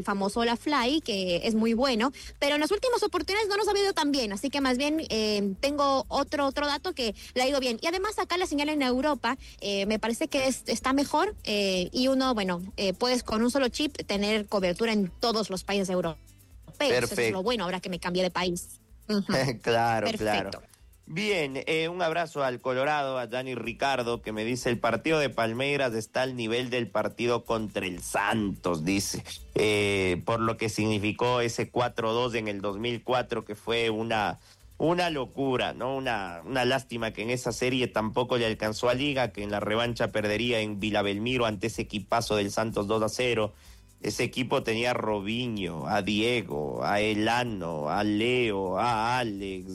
famoso La Fly, que es muy bueno, pero en las últimas oportunidades no nos ha ido tan bien, así que más bien tengo otro dato que le ha ido bien. Y además acá la señal en Europa me parece que está mejor y uno, bueno, puedes con un solo chip tener cobertura en todos los países europeos. Perfecto. Eso es lo bueno ahora que me cambié de país. Claro, Perfecto. claro. Bien, un abrazo al Colorado, a Dani Ricardo, que me dice, el partido de Palmeiras está al nivel del partido contra el Santos, dice, por lo que significó ese 4-2 en el 2004, que fue una locura, ¿no? Una lástima que en esa serie tampoco le alcanzó a Liga, que en la revancha perdería en Vila Belmiro ante ese equipazo del Santos 2-0. Ese equipo tenía a Robinho, a Diego, a Elano, a Leo, a Alex.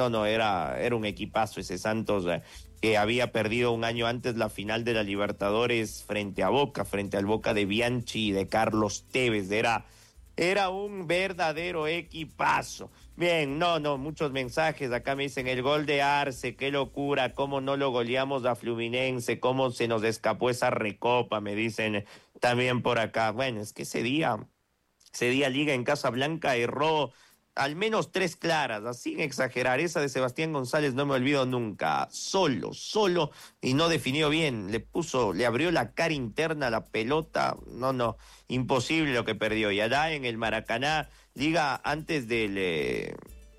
Era un equipazo ese Santos que había perdido un año antes la final de la Libertadores frente al Boca de Bianchi y de Carlos Tevez. Era un verdadero equipazo. Bien, muchos mensajes. Acá me dicen el gol de Arce, qué locura, cómo no lo goleamos a Fluminense, cómo se nos escapó esa recopa, me dicen también por acá. Bueno, es que ese día Liga en Casablanca erró al menos 3 claras, sin exagerar. Esa de Sebastián González no me olvido nunca. Solo, y no definió bien. Le abrió la cara interna a la pelota. Imposible lo que perdió. Y allá en el Maracaná, Liga, antes del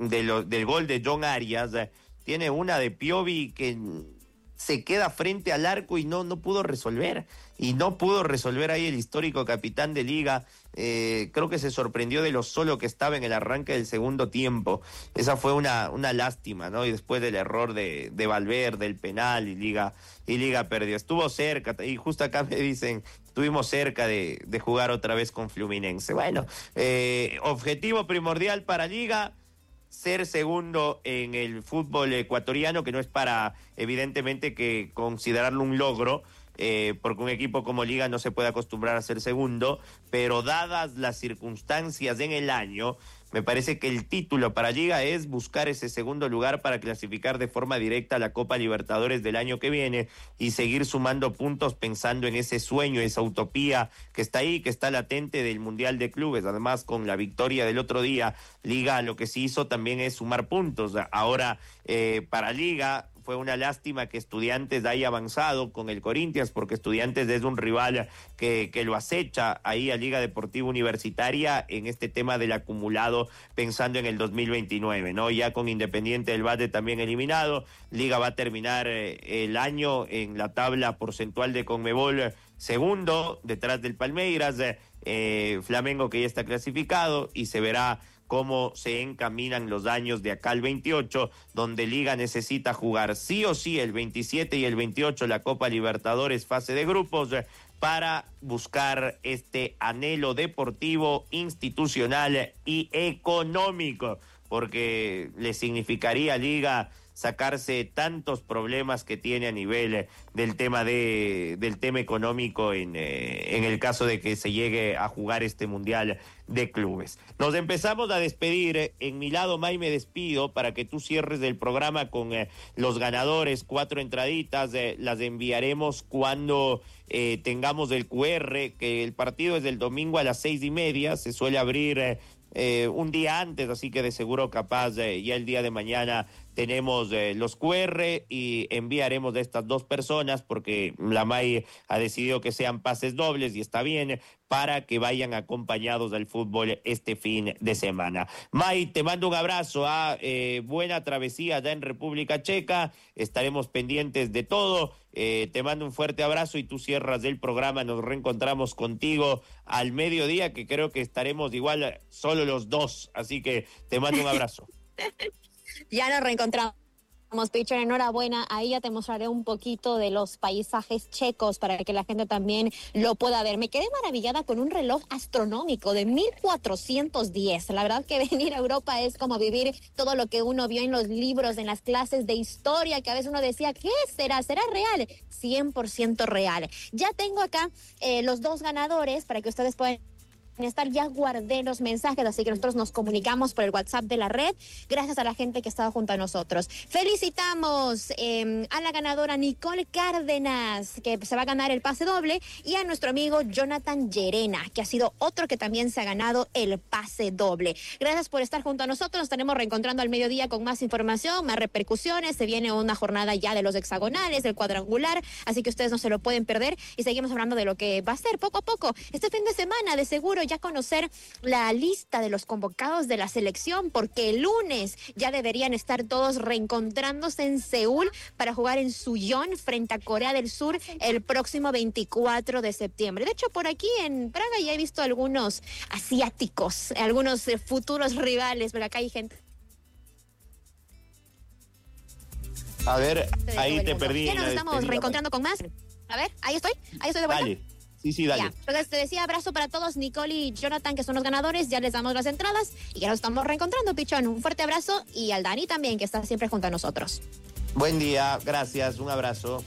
gol de John Arias, tiene una de Piovi que se queda frente al arco y no pudo resolver. Y no pudo resolver ahí el histórico capitán de Liga. Creo que se sorprendió de lo solo que estaba en el arranque del segundo tiempo. Esa fue una lástima, ¿no? Y después del error de Valverde, el penal, y Liga perdió. Estuvo cerca, y justo acá me dicen, estuvimos cerca de jugar otra vez con Fluminense. Bueno, objetivo primordial para Liga, ser segundo en el fútbol ecuatoriano, que no es para, evidentemente, que considerarlo un logro, porque un equipo como Liga no se puede acostumbrar a ser segundo, pero dadas las circunstancias en el año, me parece que el título para Liga es buscar ese segundo lugar para clasificar de forma directa a la Copa Libertadores del año que viene y seguir sumando puntos pensando en ese sueño, esa utopía que está ahí, que está latente del Mundial de Clubes. Además, con la victoria del otro día, Liga lo que sí hizo también es sumar puntos. Ahora, para Liga, fue una lástima que Estudiantes haya avanzado con el Corinthians, porque Estudiantes es un rival que lo acecha ahí a Liga Deportiva Universitaria en este tema del acumulado, pensando en el 2029, ¿no? Ya con Independiente del Valle también eliminado, Liga va a terminar el año en la tabla porcentual de Conmebol segundo, detrás del Palmeiras, Flamengo que ya está clasificado, y se verá cómo se encaminan los años de acá al 28, donde Liga necesita jugar sí o sí el 27 y el 28 la Copa Libertadores fase de grupos para buscar este anhelo deportivo, institucional y económico, porque le significaría a Liga sacarse tantos problemas que tiene a nivel del tema económico en el caso de que se llegue a jugar este Mundial de Clubes. Nos empezamos a despedir. En mi lado, May, me despido para que tú cierres el programa con los ganadores. 4 entraditas, las enviaremos cuando tengamos el QR, que el partido es del domingo a las 6:30, se suele abrir un día antes, así que de seguro capaz ya el día de mañana tenemos los QR y enviaremos de estas 2 personas, porque la MAI ha decidido que sean pases dobles y está bien, para que vayan acompañados al fútbol este fin de semana. May, te mando un abrazo, buena travesía allá en República Checa, estaremos pendientes de todo, te mando un fuerte abrazo y tú cierras el programa, nos reencontramos contigo al mediodía, que creo que estaremos igual solo los 2, así que te mando un abrazo. Ya nos reencontramos, Pitcher, enhorabuena. Ahí ya te mostraré un poquito de los paisajes checos para que la gente también lo pueda ver. Me quedé maravillada con un reloj astronómico de 1410. La verdad que venir a Europa es como vivir todo lo que uno vio en los libros, en las clases de historia, que a veces uno decía, ¿qué será? ¿Será real? 100% real. Ya tengo acá los 2 ganadores para que ustedes puedan Bienestar, ya guardé los mensajes, así que nosotros nos comunicamos por el WhatsApp de la red, gracias a la gente que estaba junto a nosotros. Felicitamos a la ganadora Nicole Cárdenas, que se va a ganar el pase doble, y a nuestro amigo Jonathan Llerena, que ha sido otro que también se ha ganado el pase doble. Gracias por estar junto a nosotros, nos estaremos reencontrando al mediodía con más información, más repercusiones, se viene una jornada ya de los hexagonales, del cuadrangular, así que ustedes no se lo pueden perder, y seguimos hablando de lo que va a ser poco a poco este fin de semana, de seguro ya conocer la lista de los convocados de la selección, porque el lunes ya deberían estar todos reencontrándose en Seúl para jugar en Suyeon frente a Corea del Sur el próximo 24 de septiembre. De hecho, por aquí en Praga ya he visto algunos asiáticos, algunos futuros rivales, pero acá hay gente. A ver, ahí te perdí. Ya nos estamos reencontrando con más. A ver, ahí estoy de vuelta. Dale. Sí, dale. Ya. Entonces te decía, abrazo para todos, Nicole y Jonathan, que son los ganadores, ya les damos las entradas y ya nos estamos reencontrando, Pichón. Un fuerte abrazo, y al Dani también, que está siempre junto a nosotros. Buen día, gracias, un abrazo.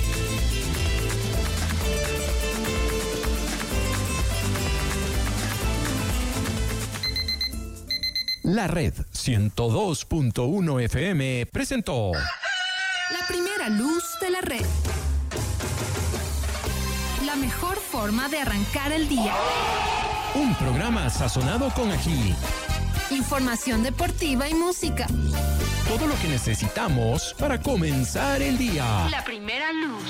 La Red 102.1 FM presentó La primera luz de la red. La mejor forma de arrancar el día. un programa sazonado con ají. Información deportiva y música. Todo lo que necesitamos para comenzar el día. La primera luz.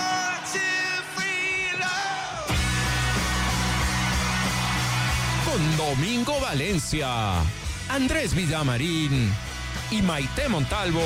Con Domingo Valencia, Andrés Villamarín y Maite Montalvo.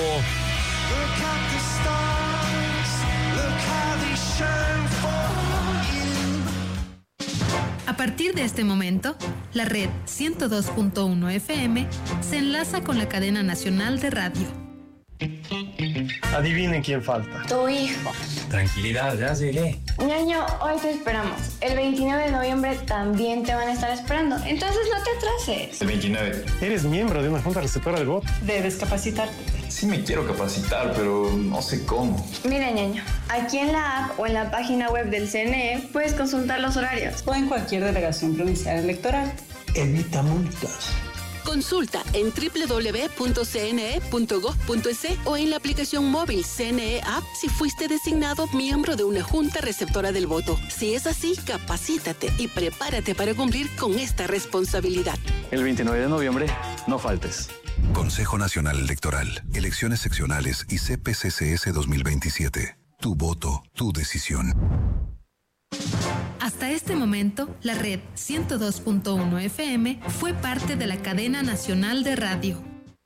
A partir de este momento, la red 102.1 FM se enlaza con la cadena nacional de radio. Adivinen quién falta. Tu hijo. Tranquilidad, ya llegué. Ñaño, hoy te esperamos. El 29 de noviembre también te van a estar esperando. Entonces no te atrases. El 29. Eres miembro de una junta receptora del voto. Debes capacitarte. Sí me quiero capacitar, pero no sé cómo. Mira, Ñaño, aquí en la app o en la página web del CNE puedes consultar los horarios. O en cualquier delegación provincial electoral. Evita multas. Consulta en www.cne.gov.es o en la aplicación móvil CNE App si fuiste designado miembro de una junta receptora del voto. Si es así, capacítate y prepárate para cumplir con esta responsabilidad. El 29 de noviembre, no faltes. Consejo Nacional Electoral, Elecciones Seccionales y CPCCS 2027. Tu voto, tu decisión. Hasta este momento, la red 102.1 FM fue parte de la cadena nacional de radio.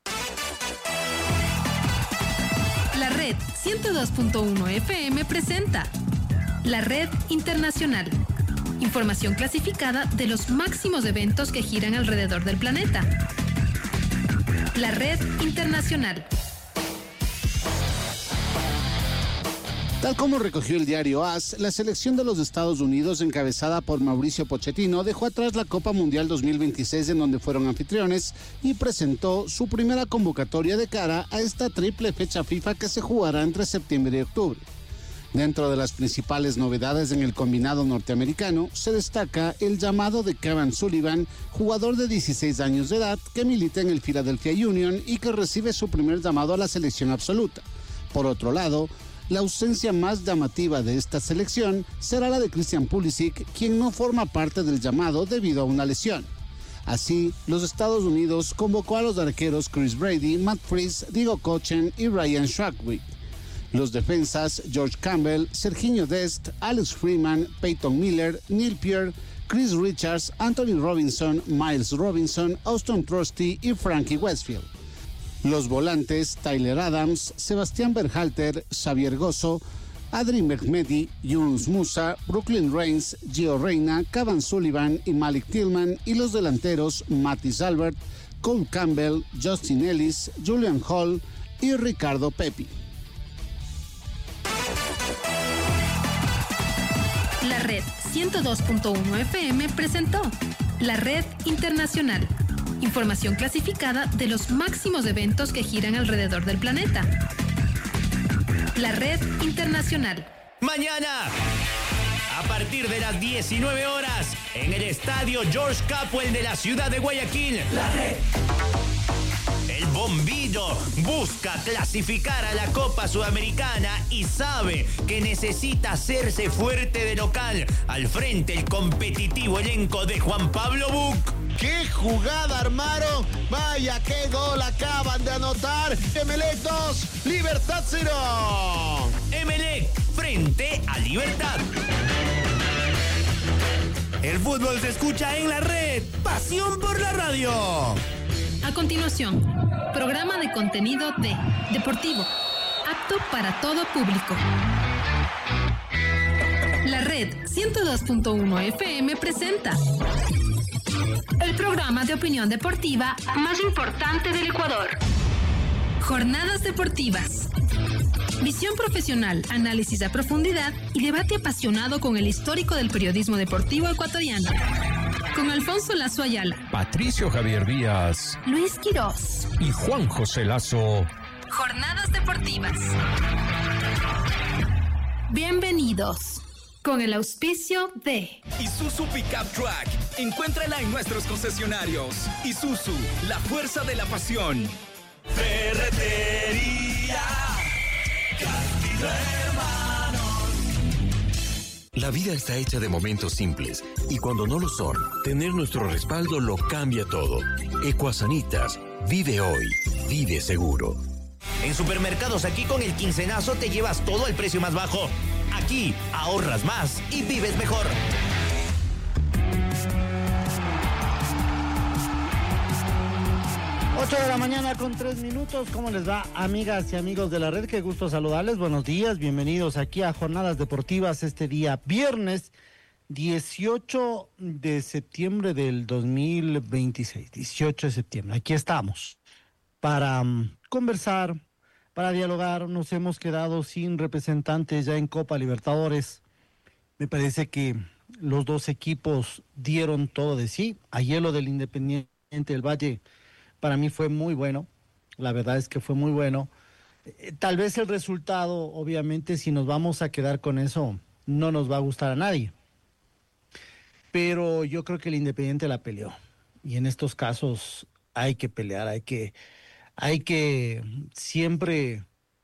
La red 102.1 FM presenta La Red Internacional. Información clasificada de los máximos eventos que giran alrededor del planeta. La Red Internacional. Tal como recogió el diario AS, la selección de los Estados Unidos, encabezada por Mauricio Pochettino, dejó atrás la Copa Mundial 2026, en donde fueron anfitriones, y presentó su primera convocatoria de cara a esta triple fecha FIFA que se jugará entre septiembre y octubre. Dentro de las principales novedades en el combinado norteamericano, se destaca el llamado de Kevin Sullivan, jugador de 16 años de edad que milita en el Philadelphia Union y que recibe su primer llamado a la selección absoluta. Por otro lado, la ausencia más llamativa de esta selección será la de Christian Pulisic, quien no forma parte del llamado debido a una lesión. Así, los Estados Unidos convocó a los arqueros Chris Brady, Matt Freese, Diego Kochen y Ryan Shackley. Los defensas George Campbell, Serginho Dest, Alex Freeman, Peyton Miller, Neil Pierre, Chris Richards, Anthony Robinson, Miles Robinson, Austin Trusty y Frankie Westfield. Los volantes Tyler Adams, Sebastián Berhalter, Xavier Gozo, Adrien Mehmedi, Yunus Musa, Brooklyn Reigns, Gio Reyna, Kevin Sullivan y Malik Tillman, y los delanteros Mathis Albert, Cole Campbell, Justin Ellis, Julian Hall y Ricardo Pepi. La red 102.1 FM presentó La Red Internacional. Información clasificada de los máximos eventos que giran alrededor del planeta. La Red Internacional. Mañana, a partir de las 19 horas, en el estadio George Capwell de la ciudad de Guayaquil. La Red. El Bombillo busca clasificar a la Copa Sudamericana y sabe que necesita hacerse fuerte de local. Al frente el competitivo elenco de Juan Pablo Buc. ¡Qué jugada armaron! ¡Vaya, qué gol acaban de anotar! Emelec 2, Libertad 0. Emelec frente a Libertad. El fútbol se escucha en la red. Pasión por la radio. A continuación, programa de contenido de Deportivo, apto para todo público. La Red 102.1 FM presenta el programa de opinión deportiva más importante del Ecuador. Jornadas deportivas. Visión profesional, análisis a profundidad y debate apasionado con el histórico del periodismo deportivo ecuatoriano. Con Alfonso Lazo Ayala, Patricio Javier Díaz, Luis Quirós y Juan José Lazo. Jornadas deportivas. Bienvenidos. Con el auspicio de Isuzu Pickup Truck. Encuéntrala en nuestros concesionarios. Isuzu, la fuerza de la pasión. Ferretería Castillo Hermanos. La vida está hecha de momentos simples y cuando no lo son, tener nuestro respaldo lo cambia todo. Ecuasanitas, vive hoy, vive seguro. En Supermercados Aquí con el quincenazo te llevas todo al precio más bajo. Aquí ahorras más y vives mejor. Ocho de la mañana con 3 minutos. ¿Cómo les va, amigas y amigos de la red? Qué gusto saludarles. Buenos días, bienvenidos aquí a Jornadas Deportivas este día viernes 18 de septiembre del 2026. 18 de septiembre. Aquí estamos para conversar, para dialogar. Nos hemos quedado sin representantes ya en Copa Libertadores. Me parece que los dos equipos dieron todo de sí. Ayer lo del Independiente del Valle para mí fue muy bueno. La verdad es que fue muy bueno. Tal vez el resultado, obviamente, si nos vamos a quedar con eso, no nos va a gustar a nadie. Pero yo creo que el Independiente la peleó. Y en estos casos hay que pelear, hay que siempre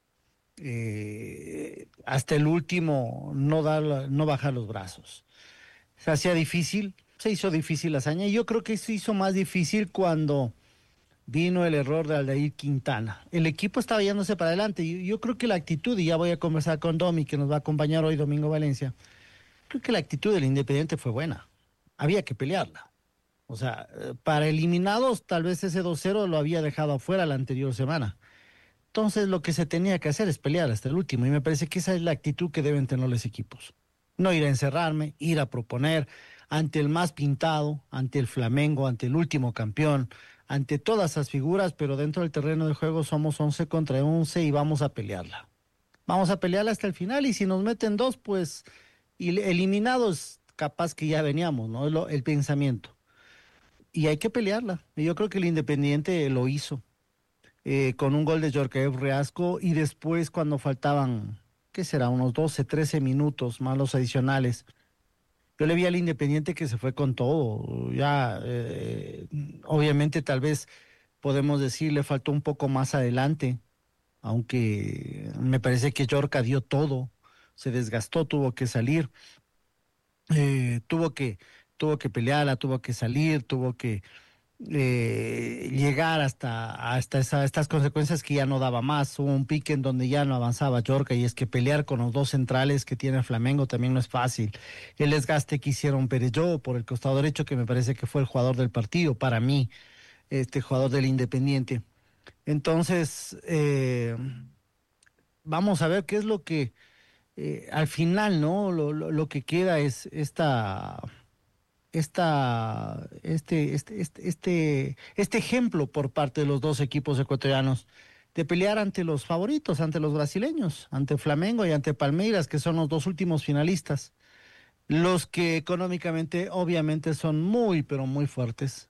hasta el último no bajar los brazos. Se hacía difícil, se hizo difícil la hazaña, y yo creo que se hizo más difícil cuando vino el error de Aldair Quintana. El equipo estaba yéndose para adelante. Yo creo que la actitud, y ya voy a conversar con Domi, que nos va a acompañar hoy, Domingo Valencia, creo que la actitud del Independiente fue buena. Había que pelearla. O sea, para eliminados, tal vez ese 2-0 lo había dejado afuera la anterior semana. Entonces, lo que se tenía que hacer es pelear hasta el último. Y me parece que esa es la actitud que deben tener los equipos. No ir a encerrarme, ir a proponer ante el más pintado, ante el Flamengo, ante el último campeón, ante todas esas figuras, pero dentro del terreno de juego somos 11 contra 11 y vamos a pelearla. Vamos a pelearla hasta el final, y si nos meten 2, pues eliminados, capaz que ya veníamos, ¿no? El pensamiento. Y hay que pelearla. Y yo creo que el Independiente lo hizo. Con un gol de Yorkaev Reasco, y después cuando faltaban, ¿qué será? Unos 12, 13 minutos más los adicionales. Yo le vi al Independiente que se fue con todo. Ya, obviamente, tal vez podemos decir, le faltó un poco más adelante, aunque me parece que Yorka dio todo, se desgastó, tuvo que salir, tuvo que pelearla, tuvo que salir, tuvo que llegar hasta estas consecuencias que ya no daba más. Hubo un pique en donde ya no avanzaba Yorka, y es que pelear con los dos centrales que tiene el Flamengo también no es fácil. El desgaste que hicieron Perelló por el costado derecho, que me parece que fue el jugador del partido para mí, jugador del Independiente. Entonces vamos a ver qué es lo que al final, ¿no? Lo que queda es este ejemplo por parte de los dos equipos ecuatorianos de pelear ante los favoritos, ante los brasileños, ante Flamengo y ante Palmeiras, que son los dos últimos finalistas, los que económicamente obviamente son muy, pero muy fuertes,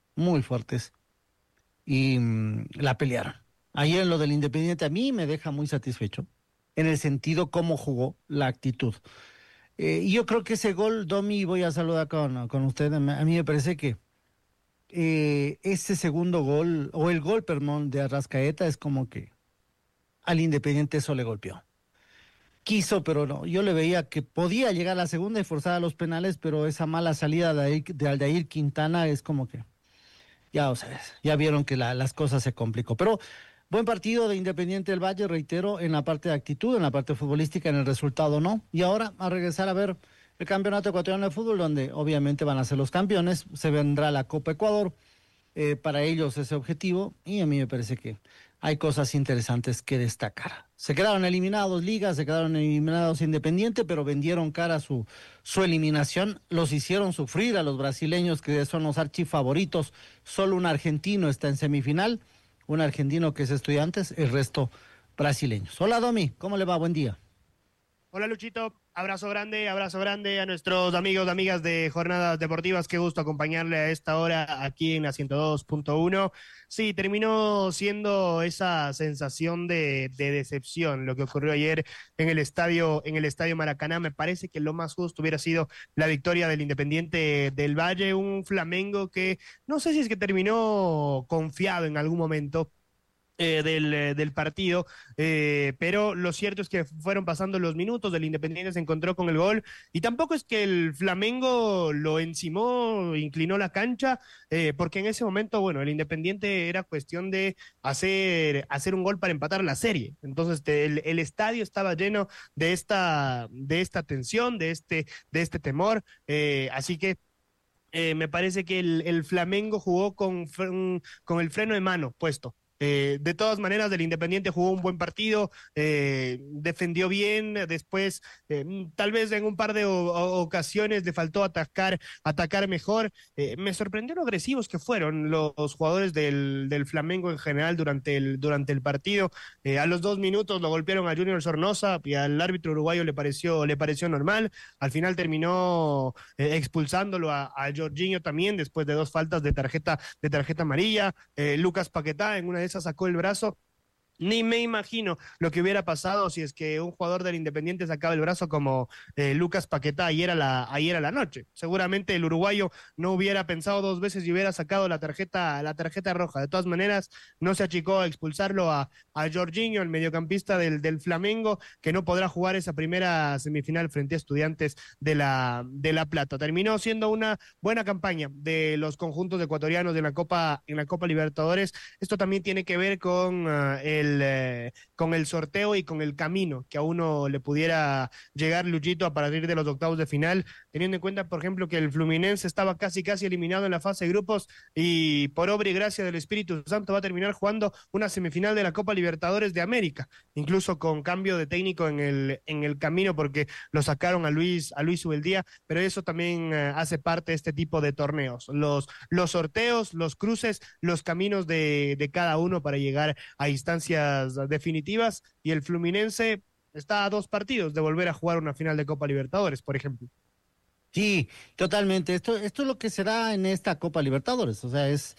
y la pelearon. Ayer en lo del Independiente a mí me deja muy satisfecho, en el sentido cómo jugó, la actitud. Y yo creo que ese gol, Domi, voy a saludar con usted, a mí me parece que ese segundo gol, o el gol, perdón, de Arrascaeta es como que al Independiente eso le golpeó. Quiso, pero no. Yo le veía que podía llegar a la segunda y forzar a los penales, pero esa mala salida de Aldair Quintana es como que, ya, o sea, ya vieron que las cosas se complicó. Pero buen partido de Independiente del Valle, reitero, en la parte de actitud, en la parte futbolística, en el resultado no. Y ahora a regresar a ver el Campeonato Ecuatoriano de Fútbol, donde obviamente van a ser los campeones, se vendrá la Copa Ecuador, para ellos ese objetivo, y a mí me parece que hay cosas interesantes que destacar. Se quedaron eliminados Liga, se quedaron eliminados Independiente, pero vendieron cara su eliminación, los hicieron sufrir a los brasileños, que son los archifavoritos. Solo un argentino está en semifinal, un argentino que es Estudiantes, el resto brasileños. Hola Domi, ¿cómo le va? Buen día. Hola Luchito, abrazo grande a nuestros amigos, amigas de Jornadas Deportivas. Qué gusto acompañarle a esta hora aquí en la 102.1. Sí, terminó siendo esa sensación de decepción lo que ocurrió ayer en el estadio Maracaná. Me parece que lo más justo hubiera sido la victoria del Independiente del Valle, un Flamengo que no sé si es que terminó confiado en algún momento del partido, pero lo cierto es que fueron pasando los minutos, el Independiente se encontró con el gol y tampoco es que el Flamengo lo encimó, inclinó la cancha, porque en ese momento, bueno, el Independiente era cuestión de hacer un gol para empatar la serie. Entonces el estadio estaba lleno de esta tensión, de este temor, así que me parece que el Flamengo jugó con el freno de mano puesto. De todas maneras, el Independiente jugó un buen partido, defendió bien, después tal vez en un par de ocasiones le faltó atacar mejor. Me sorprendió lo agresivos que fueron los jugadores del Flamengo en general durante el partido. A los 2 minutos lo golpearon a Junior Sornosa y al árbitro uruguayo le pareció normal. Al final terminó expulsándolo a Jorginho también, después de 2 faltas de tarjeta amarilla. Lucas Paquetá en una de esas sacó el brazo. Ni me imagino lo que hubiera pasado si es que un jugador del Independiente sacaba el brazo como Lucas Paquetá ayer a la noche. Seguramente el uruguayo no hubiera pensado 2 veces y hubiera sacado la tarjeta roja. De todas maneras, no se achicó a expulsarlo a Jorginho, el mediocampista del Flamengo, que no podrá jugar esa primera semifinal frente a Estudiantes de La Plata. Terminó siendo una buena campaña de los conjuntos ecuatorianos en la Copa Libertadores. Esto también tiene que ver con el sorteo y con el camino que a uno le pudiera llegar, Luchito, a partir de los octavos de final, teniendo en cuenta, por ejemplo, que el Fluminense estaba casi eliminado en la fase de grupos y por obra y gracia del Espíritu Santo va a terminar jugando una semifinal de la Copa Libertadores de América, incluso con cambio de técnico en el camino porque lo sacaron a Luis Ubeldía, pero eso también hace parte de este tipo de torneos, los sorteos, los cruces, los caminos de cada uno para llegar a instancias definitivas, y el Fluminense está a 2 partidos de volver a jugar una final de Copa Libertadores, por ejemplo. Sí, totalmente. Esto es lo que será en esta Copa Libertadores. O sea, es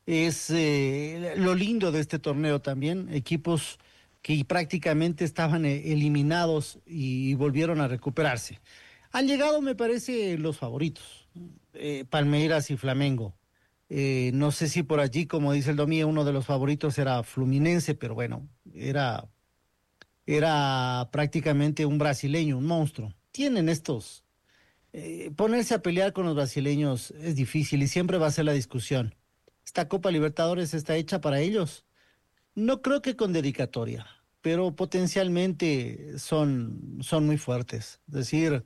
lo lindo de este torneo también. Equipos que prácticamente estaban eliminados y volvieron a recuperarse. Han llegado, me parece, los favoritos, Palmeiras y Flamengo. No sé si por allí, como dice el Domí, uno de los favoritos era Fluminense, pero bueno, era prácticamente un brasileño, un monstruo. Tienen estos, ponerse a pelear con los brasileños es difícil y siempre va a ser la discusión. Esta Copa Libertadores está hecha para ellos. No creo que con dedicatoria, pero potencialmente son muy fuertes. Es decir,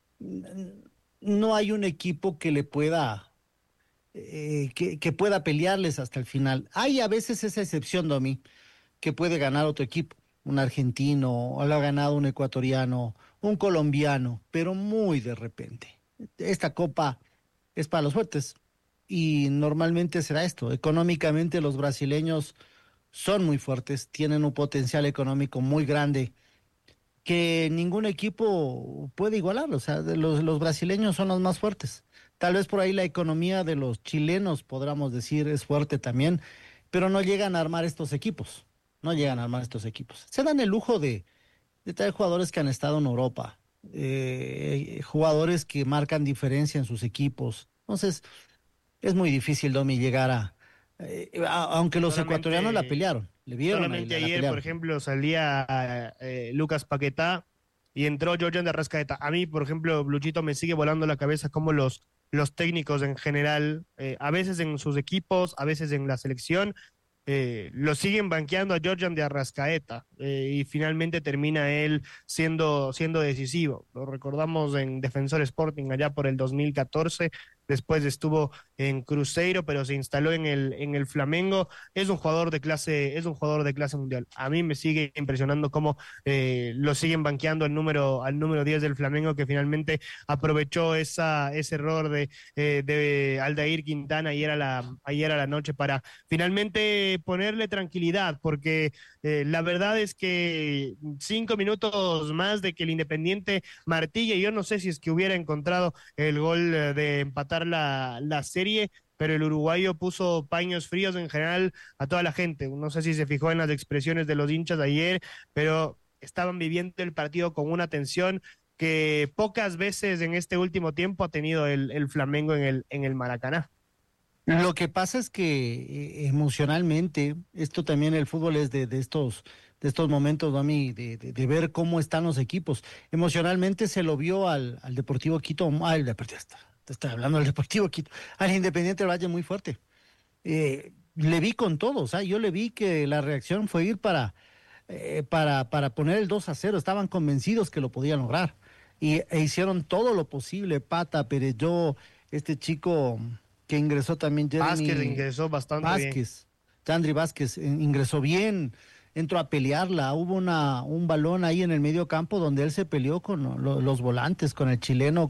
no hay un equipo que le pueda... que pueda pelearles hasta el final. Hay a veces esa excepción, Domi, que puede ganar otro equipo, un argentino, o lo ha ganado un ecuatoriano, un colombiano, pero muy de repente. Esta copa es para los fuertes y normalmente será esto. Económicamente los brasileños son muy fuertes, tienen un potencial económico muy grande que ningún equipo puede igualar. O sea, los brasileños son los más fuertes. Tal vez por ahí la economía de los chilenos, podríamos decir, es fuerte también, pero no llegan a armar estos equipos. Se dan el lujo de traer jugadores que han estado en Europa, jugadores que marcan diferencia en sus equipos. Entonces, es muy difícil, Domi, llegar aunque los ecuatorianos la pelearon, le vieron. Solamente ayer, por ejemplo, salía Lucas Paquetá y entró Georgian de Arrascaeta. A mí, por ejemplo, Luchito, me sigue volando la cabeza como los técnicos en general, a veces en sus equipos, a veces en la selección, lo siguen banqueando a Georgian de Arrascaeta y finalmente termina él siendo decisivo. Lo recordamos en Defensor Sporting allá por el 2014, después estuvo en Cruzeiro, pero se instaló en el Flamengo. Es un jugador de clase mundial. A mí me sigue impresionando cómo lo siguen banqueando al número 10 del Flamengo, que finalmente aprovechó ese error de Aldair Quintana ayer a la noche para finalmente ponerle tranquilidad, porque la verdad es que 5 minutos más de que el Independiente martille, yo no sé si es que hubiera encontrado el gol de empatar la serie, pero el uruguayo puso paños fríos en general a toda la gente. No sé si se fijó en las expresiones de los hinchas de ayer, pero estaban viviendo el partido con una tensión que pocas veces en este último tiempo ha tenido el Flamengo en el Maracaná. Lo que pasa es que emocionalmente, esto también el fútbol es de estos momentos, Domi, de ver cómo están los equipos. Emocionalmente se lo vio al Deportivo Quito, te estoy hablando del Deportivo Quito, al Independiente del Valle muy fuerte. Le vi con todo, o sea, yo le vi que la reacción fue ir para poner el 2-0, estaban convencidos que lo podían lograr e hicieron todo lo posible. Pata, Pereyó, este chico que ingresó también, Vázquez ingresó bastante bien. Yandri Vázquez ingresó bien, entró a pelearla, hubo un balón ahí en el medio campo donde él se peleó con los volantes, con el chileno,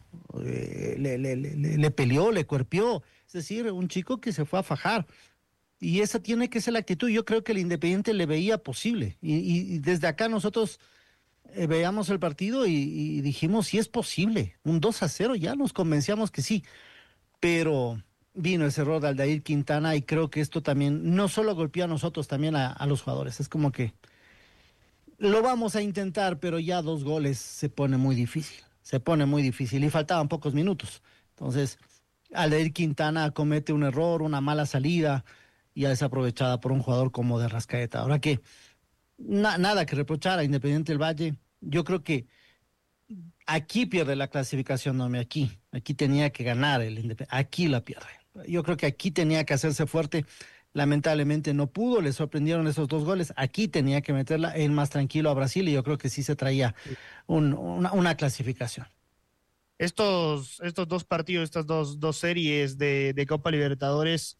le peleó, le cuerpió, es decir, un chico que se fue a fajar, y esa tiene que ser la actitud. Yo creo que el Independiente le veía posible, y desde acá nosotros veíamos el partido y dijimos, sí es posible, un 2-0, ya nos convencíamos que sí, pero vino ese error de Aldair Quintana, y creo que esto también no solo golpeó a nosotros, también a los jugadores. Es como que lo vamos a intentar, pero ya 2 goles se pone muy difícil, y faltaban pocos minutos. Entonces, Aldair Quintana comete un error, una mala salida, y es aprovechada por un jugador como de Arrascaeta. Ahora que nada que reprochar a Independiente del Valle. Yo creo que aquí pierde la clasificación, no, aquí tenía que ganar el Independiente, aquí la pierde. Yo creo que aquí tenía que hacerse fuerte, lamentablemente no pudo, le sorprendieron esos 2 goles, aquí tenía que meterla en más tranquilo a Brasil, y yo creo que sí se traía una clasificación. Estos 2 partidos, estas dos series de Copa Libertadores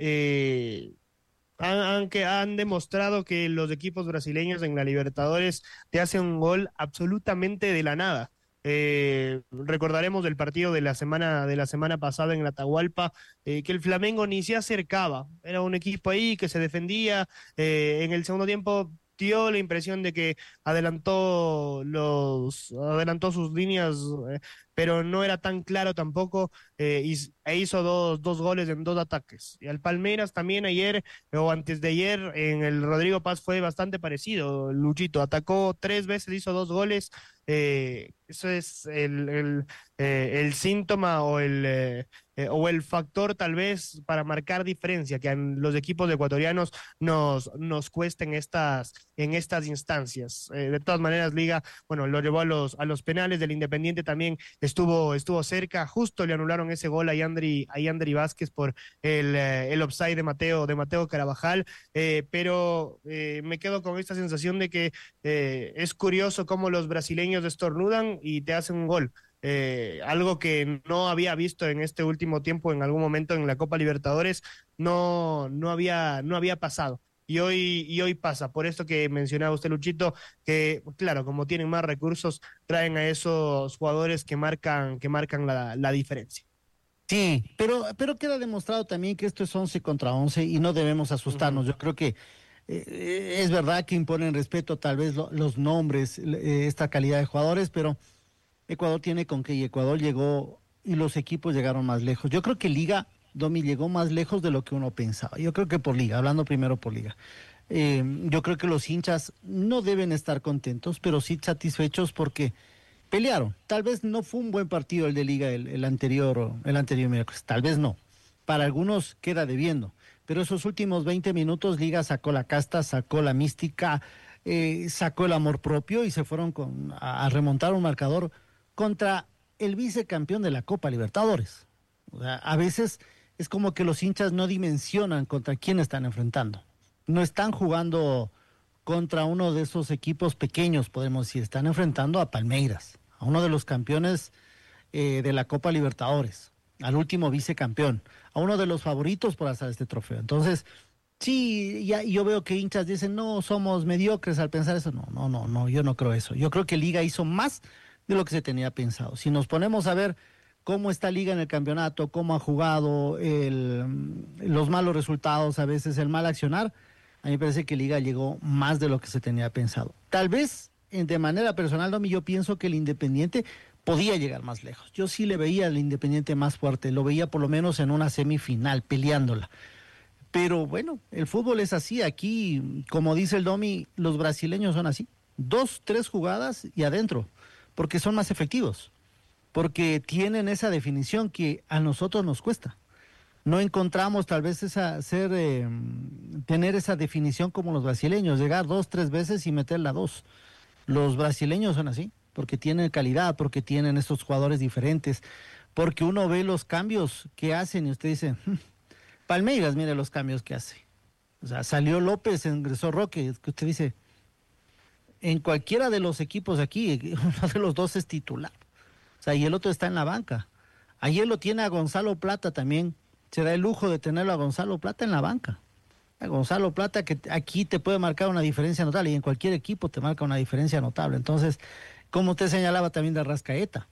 han demostrado que los equipos brasileños en la Libertadores te hacen un gol absolutamente de la nada. Recordaremos del partido de la semana pasada en Atahualpa, que el Flamengo ni se acercaba, era un equipo ahí que se defendía, en el segundo tiempo dio la impresión de que adelantó sus líneas, pero no era tan claro tampoco, e hizo dos goles en 2 ataques. Y al Palmeiras también ayer o antes de ayer en el Rodrigo Paz fue bastante parecido. Luchito atacó 3 veces, hizo 2 goles. Eso es el síntoma o el factor tal vez para marcar diferencia que a los equipos ecuatorianos nos cuesta en estas instancias. De todas maneras, Liga, bueno, lo llevó a los penales. Del Independiente también estuvo cerca, justo le anularon ese gol a Yandri Vázquez por el offside de Mateo Carabajal, pero me quedo con esta sensación de que es curioso cómo los brasileños estornudan y te hacen un gol. Algo que no había visto en este último tiempo, en algún momento en la Copa Libertadores, no había pasado. Y hoy pasa, por esto que mencionaba usted, Luchito, que claro, como tienen más recursos, traen a esos jugadores que marcan la diferencia. Sí, pero queda demostrado también que esto es 11 contra 11 y no debemos asustarnos. Yo creo que es verdad que imponen respeto tal vez los nombres, esta calidad de jugadores, pero Ecuador tiene con qué, y Ecuador llegó y los equipos llegaron más lejos. Yo creo que Liga, Domi, llegó más lejos de lo que uno pensaba. Yo creo que por Liga, hablando primero por Liga. Yo creo que los hinchas no deben estar contentos, pero sí satisfechos porque pelearon. Tal vez no fue un buen partido el de Liga el anterior miércoles, tal vez no. Para algunos queda debiendo, pero esos últimos 20 minutos Liga sacó la casta, sacó la mística, sacó el amor propio y se fueron a remontar un marcador contra el vicecampeón de la Copa Libertadores. O sea, a veces es como que los hinchas no dimensionan contra quién están enfrentando. No están jugando contra uno de esos equipos pequeños, podemos decir. Están enfrentando a Palmeiras, a uno de los campeones de la Copa Libertadores, al último vicecampeón, a uno de los favoritos por alzar este trofeo. Entonces, sí, yo veo que hinchas dicen, no, somos mediocres al pensar eso. No, yo no creo eso. Yo creo que Liga hizo más de lo que se tenía pensado. Si nos ponemos a ver cómo está Liga en el campeonato, cómo ha jugado, los malos resultados, a veces el mal accionar, a mí me parece que Liga llegó más de lo que se tenía pensado. Tal vez, de manera personal, Domi, yo pienso que el Independiente podía llegar más lejos. Yo sí le veía al Independiente más fuerte, lo veía por lo menos en una semifinal, peleándola. Pero bueno, el fútbol es así. Aquí, como dice el Domi, los brasileños son así. 2, 3 jugadas y adentro, porque son más efectivos, porque tienen esa definición que a nosotros nos cuesta. No encontramos tal vez tener esa definición como los brasileños, llegar 2, 3 veces y meterla 2. Los brasileños son así, porque tienen calidad, porque tienen estos jugadores diferentes, porque uno ve los cambios que hacen y usted dice, Palmeiras, mire los cambios que hace. O sea, salió López, ingresó Roque, que usted dice, en cualquiera de los equipos aquí, uno de los dos es titular. O sea, y el otro está en la banca. Ayer lo tiene a Gonzalo Plata también. Se da el lujo de tenerlo a Gonzalo Plata en la banca. A Gonzalo Plata que aquí te puede marcar una diferencia notable y en cualquier equipo te marca una diferencia notable. Entonces, como usted señalaba también de Arrascaeta,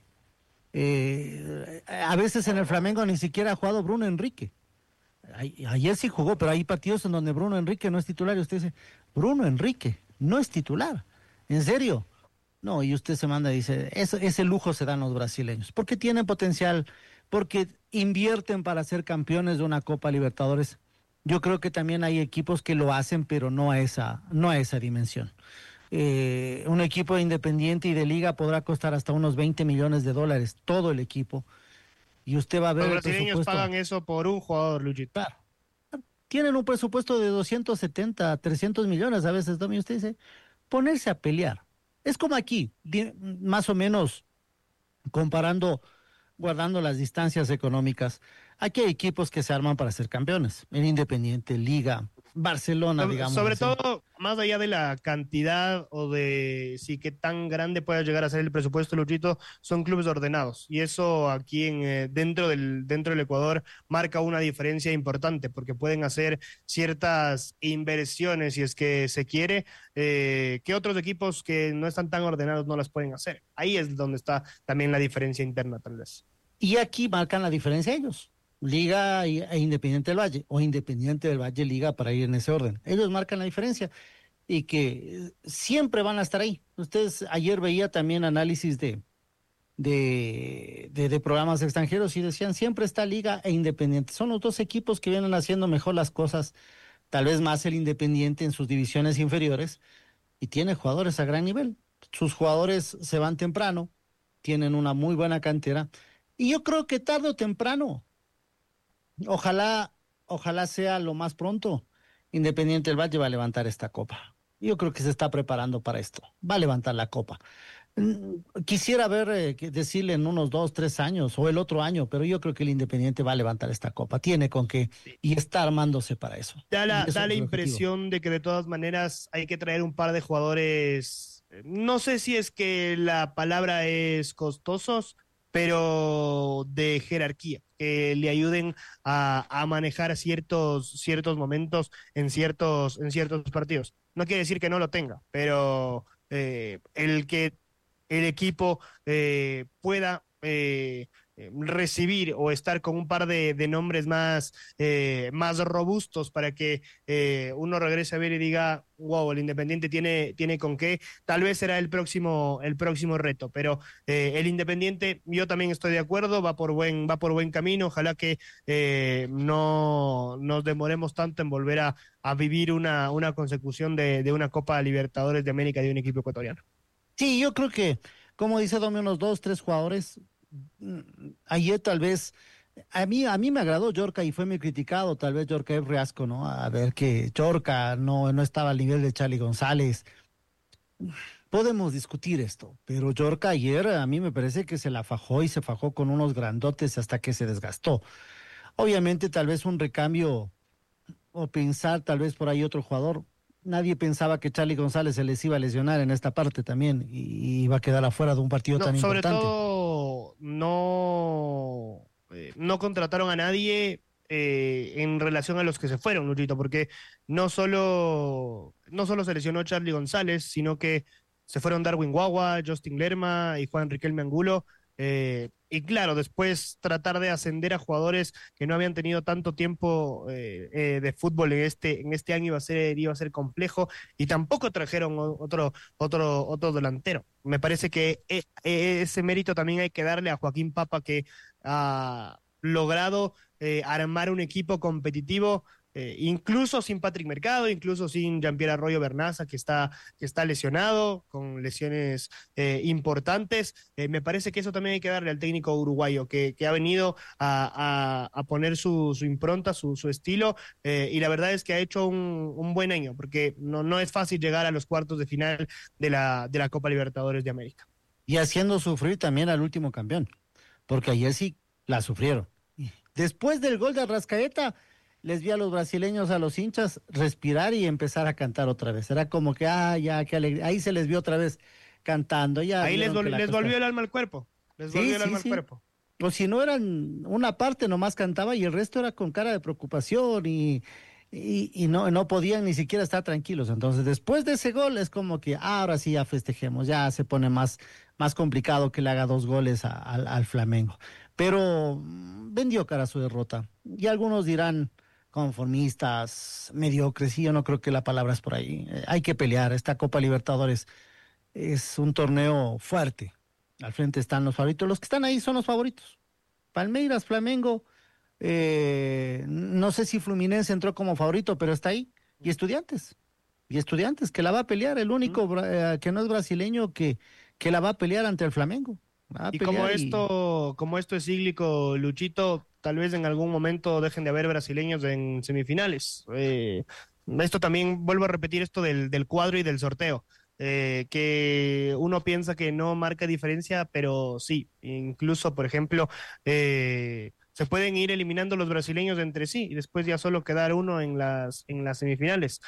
a veces en el Flamengo ni siquiera ha jugado Bruno Enrique. Ayer sí jugó, pero hay partidos en donde Bruno Enrique no es titular y usted dice, Bruno Enrique no es titular. ¿En serio? No, y usted se manda y dice, ese lujo se dan los brasileños, porque tienen potencial, porque invierten para ser campeones de una Copa Libertadores. Yo creo que también hay equipos que lo hacen, pero no a esa dimensión. Un equipo de Independiente y de Liga podrá costar hasta unos $20 millones, todo el equipo, y usted va a ver los brasileños pagan eso por un jugador, Luchito. Claro. Tienen un presupuesto de 270, 300 millones a veces, también usted dice, ponerse a pelear. Es como aquí, más o menos comparando, guardando las distancias económicas. Aquí hay equipos que se arman para ser campeones. El Independiente, Liga, Barcelona, digamos. Sobre así. todo, más allá de la cantidad o de sí qué tan grande pueda llegar a ser el presupuesto, Luchito, son clubes ordenados. Y eso aquí dentro del Ecuador marca una diferencia importante, porque pueden hacer ciertas inversiones, si es que se quiere, que otros equipos que no están tan ordenados no las pueden hacer. Ahí es donde está también la diferencia interna, tal vez. Y aquí marcan la diferencia ellos. Liga e Independiente del Valle, o Independiente del Valle Liga, para ir en ese orden. Ellos marcan la diferencia y que siempre van a estar ahí. Ustedes ayer veía también análisis de programas extranjeros y decían siempre está Liga e Independiente. Son los dos equipos que vienen haciendo mejor las cosas, tal vez más el Independiente en sus divisiones inferiores, y tiene jugadores a gran nivel. Sus jugadores se van temprano, tienen una muy buena cantera, y yo creo que tarde o temprano, ojalá sea lo más pronto, Independiente del Valle va a levantar esta copa. Yo creo que se está preparando para esto. Va a levantar la copa. Quisiera decirle en unos 2, 3 años o el otro año, pero yo creo que el Independiente va a levantar esta copa. Tiene con qué y está armándose para eso. Da la impresión de que de todas maneras hay que traer un par de jugadores, no sé si es que la palabra es costosos, pero de jerarquía, que le ayuden a manejar ciertos momentos en ciertos partidos. No quiere decir que no lo tenga, pero el que el equipo pueda recibir o estar con un par de nombres más robustos para que uno regrese a ver y diga, wow, el Independiente tiene con qué. Tal vez será el próximo reto, pero el Independiente, yo también estoy de acuerdo, va por buen camino. Ojalá que no nos demoremos tanto en volver a vivir una consecución de una Copa Libertadores de América de un equipo ecuatoriano. Sí, yo creo que como dice Domi, unos 2, 3 jugadores. Ayer tal vez, a mí me agradó Yorca y fue muy criticado, tal vez Yorca es Riasco, ¿no? A ver que Yorca no estaba al nivel de Charly González. Podemos discutir esto, pero Yorca ayer a mí me parece que se la fajó y se fajó con unos grandotes hasta que se desgastó. Obviamente tal vez un recambio o pensar tal vez por ahí otro jugador. Nadie pensaba que Charly González se les iba a lesionar en esta parte también y iba a quedar afuera de un partido tan sobre importante. Sobre todo no contrataron a nadie en relación a los que se fueron, Luchito, porque no solo se lesionó Charly González, sino que se fueron Darwin Guagua, Justin Lerma y Juan Riquelme Angulo. Y claro, después tratar de ascender a jugadores que no habían tenido tanto tiempo de fútbol en este año iba a ser complejo, y tampoco trajeron otro delantero. Me parece que ese mérito también hay que darle a Joaquín Papa, que ha logrado armar un equipo competitivo, incluso sin Patrick Mercado, incluso sin Jean-Pierre Arroyo Bernaza, que está lesionado, con lesiones importantes. Me parece que eso también hay que darle al técnico uruguayo, que ha venido a poner su impronta, su estilo, y la verdad es que ha hecho un buen año, porque no es fácil llegar a los cuartos de final de la Copa Libertadores de América. Y haciendo sufrir también al último campeón, porque ayer sí la sufrieron. Después del gol de Arrascaeta, les vi a los brasileños, a los hinchas, respirar y empezar a cantar otra vez. Era como que, ya, qué alegría. Ahí se les vio otra vez cantando. Ya ahí les volvió el alma al cuerpo. Les volvió el alma al cuerpo. Pues si no eran una parte nomás cantaba y el resto era con cara de preocupación y no podían ni siquiera estar tranquilos. Entonces, después de ese gol es como que ahora sí ya festejemos. Ya se pone más complicado que le haga 2 goles al Flamengo. Pero vendió cara a su derrota. Y algunos dirán conformistas, mediocres, y yo no creo que la palabra es por ahí. Hay que pelear. Esta Copa Libertadores es un torneo fuerte. Al frente están los favoritos. Los que están ahí son los favoritos. Palmeiras, Flamengo, no sé si Fluminense entró como favorito, pero está ahí. Y Estudiantes, que la va a pelear. El único que no es brasileño que la va a pelear ante el Flamengo. Y como esto es cíclico, Luchito, tal vez en algún momento dejen de haber brasileños en semifinales. Esto también, vuelvo a repetir esto del cuadro y del sorteo, que uno piensa que no marca diferencia, pero sí. Incluso, por ejemplo, se pueden ir eliminando los brasileños entre sí y después ya solo quedar uno en las semifinales.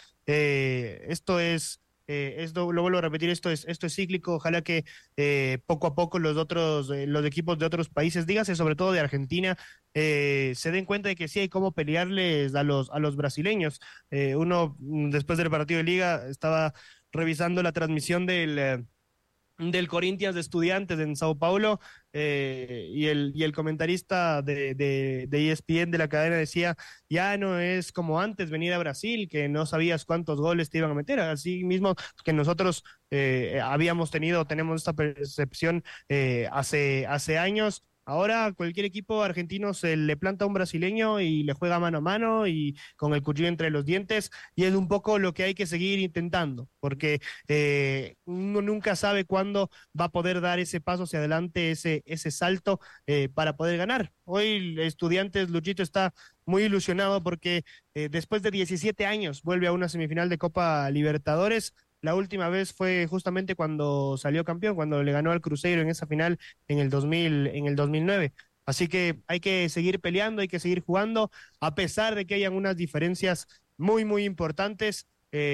Esto lo vuelvo a repetir, esto es cíclico. Ojalá que poco a poco los equipos de otros países, dígase sobre todo de Argentina, se den cuenta de que sí hay cómo pelearles a los brasileños. Uno, después del partido de Liga, estaba revisando la transmisión del Corinthians de Estudiantes en Sao Paulo, y el comentarista de ESPN de la cadena decía, ya no es como antes venir a Brasil, que no sabías cuántos goles te iban a meter. Así mismo que nosotros tenemos esta percepción hace años. Ahora cualquier equipo argentino se le planta a un brasileño y le juega mano a mano y con el cuchillo entre los dientes, y es un poco lo que hay que seguir intentando, porque uno nunca sabe cuándo va a poder dar ese paso hacia adelante, ese salto para poder ganar. Hoy Estudiantes, Luchito, está muy ilusionado porque después de 17 años vuelve a una semifinal de Copa Libertadores. La última vez fue justamente cuando salió campeón, cuando le ganó al Cruzeiro en esa final en el 2009. Así que hay que seguir peleando, hay que seguir jugando, a pesar de que hayan unas diferencias muy, muy importantes.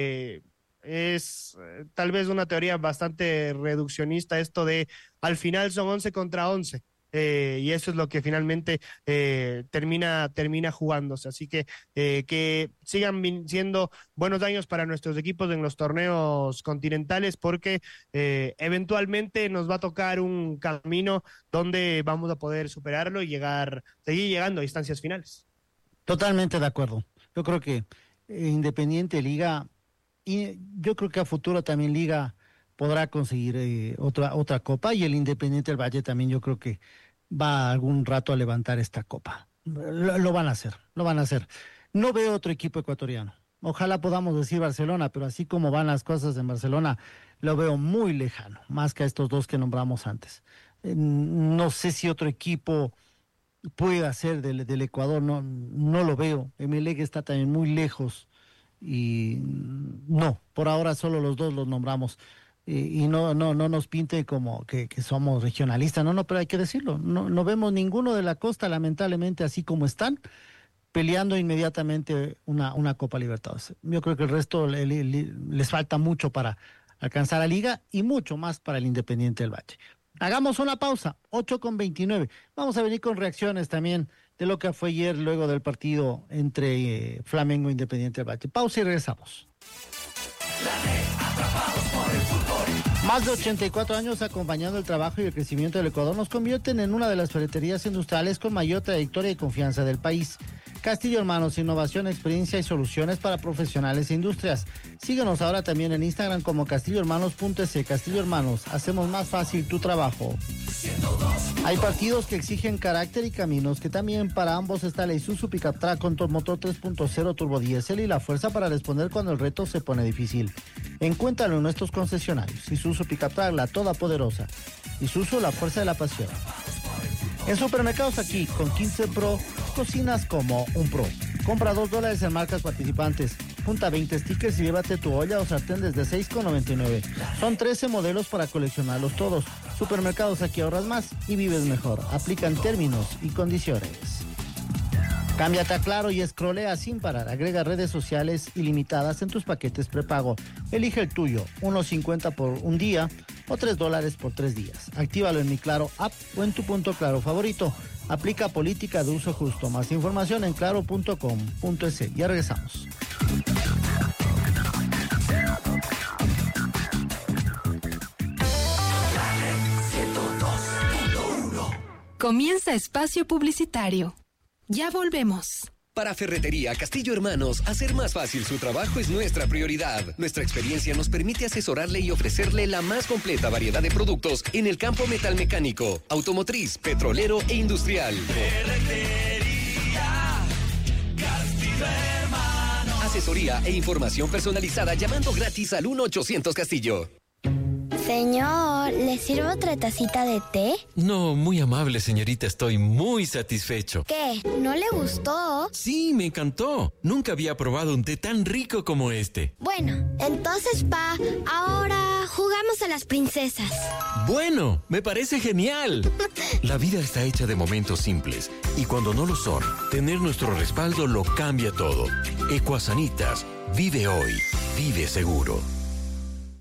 Es tal vez una teoría bastante reduccionista esto de al final son 11 contra 11. Y eso es lo que finalmente termina jugándose. Así que sigan siendo buenos años para nuestros equipos en los torneos continentales, porque eventualmente nos va a tocar un camino donde vamos a poder superarlo y seguir llegando a instancias finales. Totalmente de acuerdo. Yo creo que Independiente, Liga, y yo creo que a futuro también Liga podrá conseguir otra copa, y el Independiente del Valle también yo creo que va algún rato a levantar esta copa. Lo van a hacer. No veo otro equipo ecuatoriano. Ojalá podamos decir Barcelona, pero así como van las cosas en Barcelona, lo veo muy lejano, más que a estos dos que nombramos antes. No sé si otro equipo pueda ser del Ecuador, no lo veo. Emelec está también muy lejos y no, por ahora solo los dos los nombramos. Y no nos pinte como que somos regionalistas, no, pero hay que decirlo, no vemos ninguno de la costa, lamentablemente, así como están, peleando inmediatamente una Copa Libertadores. Yo creo que el resto les falta mucho para alcanzar la Liga y mucho más para el Independiente del Valle. Hagamos una pausa, 8:29. Vamos a venir con reacciones también de lo que fue ayer luego del partido entre Flamengo e Independiente del Valle. Pausa y regresamos. Más de 84 años acompañando el trabajo y el crecimiento del Ecuador nos convierten en una de las ferreterías industriales con mayor trayectoria y confianza del país. Castillo Hermanos, innovación, experiencia y soluciones para profesionales e industrias. Síguenos ahora también en Instagram como castillohermanos.es. Castillo Hermanos, hacemos más fácil tu trabajo. Hay partidos que exigen carácter y caminos, que también para ambos está la Isuzu Pickup Track con motor 3.0 turbo diésel y la fuerza para responder cuando el reto se pone difícil. Encuéntralo en nuestros concesionarios. Isuzu Pickup Track, la todopoderosa. Isuzu, la fuerza de la pasión. En Supermercados Aquí, con 15 Pro, cocinas como un pro. Compra $2 en marcas participantes. Junta 20 stickers y llévate tu olla o sartén desde $6,99. Son 13 modelos para coleccionarlos todos. Supermercados Aquí, ahorras más y vives mejor. Aplican términos y condiciones. Cámbiate a Claro y escrolea sin parar. Agrega redes sociales ilimitadas en tus paquetes prepago. Elige el tuyo, $1.50 por un día o $3 por 3 días. Actívalo en Mi Claro App o en tu punto Claro favorito. Aplica política de uso justo. Más información en claro.com.es. Ya regresamos. Comienza espacio publicitario. Ya volvemos. Para Ferretería Castillo Hermanos, hacer más fácil su trabajo es nuestra prioridad. Nuestra experiencia nos permite asesorarle y ofrecerle la más completa variedad de productos en el campo metalmecánico, automotriz, petrolero e industrial. Ferretería Castillo Hermanos. Asesoría e información personalizada llamando gratis al 1-800 Castillo. Señor, ¿le sirvo otra tacita de té? No, muy amable, señorita. Estoy muy satisfecho. ¿Qué? ¿No le gustó? Sí, me encantó. Nunca había probado un té tan rico como este. Bueno, entonces, ahora jugamos a las princesas. Bueno, me parece genial. La vida está hecha de momentos simples. Y cuando no lo son, tener nuestro respaldo lo cambia todo. Ecuasanitas. Vive hoy. Vive seguro.